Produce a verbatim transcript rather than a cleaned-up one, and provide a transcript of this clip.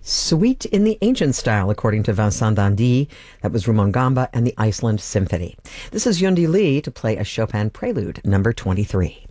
Suite in the Ancient Style, according to Vincent Dandy. That was Ramon Gamba and the Iceland Symphony. This is Yundi Lee to play a Chopin Prelude, number twenty-three.